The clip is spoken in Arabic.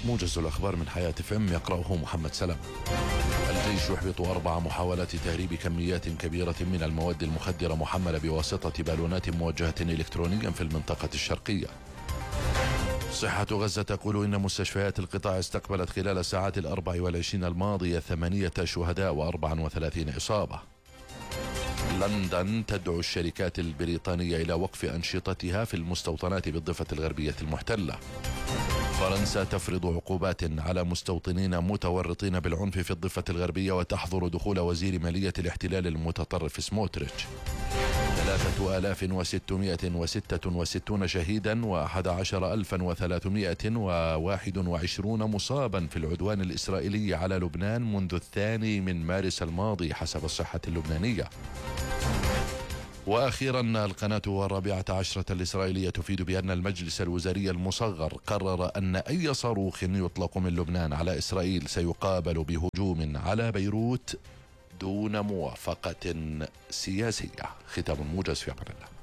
موجز الأخبار من حياة فم يقرأه محمد سلام. الجيش يحبط 4 محاولات تهريب كميات كبيرة من المواد المخدرة محملة بواسطة بالونات موجهة إلكترونيا في المنطقة الشرقية. صحة غزة تقول إن مستشفيات القطاع استقبلت خلال الساعات 24 الماضية 8 شهداء و34 إصابة. لندن تدعو الشركات البريطانية إلى وقف أنشطتها في المستوطنات بالضفة الغربية المحتلة. فرنسا تفرض عقوبات على مستوطنين متورطين بالعنف في الضفة الغربية وتحظر دخول وزير مالية الاحتلال المتطرف سموتريتش. 3666 شهيدا و11321 مصابا في العدوان الإسرائيلي على لبنان منذ 2 مارس الماضي حسب الصحة اللبنانية. وأخيرا القناة 14 الإسرائيلية تفيد بأن المجلس الوزاري المصغر قرر أن أي صاروخ يطلق من لبنان على إسرائيل سيقابل بهجوم على بيروت دون موافقة سياسية. ختام موجز في أمان الله.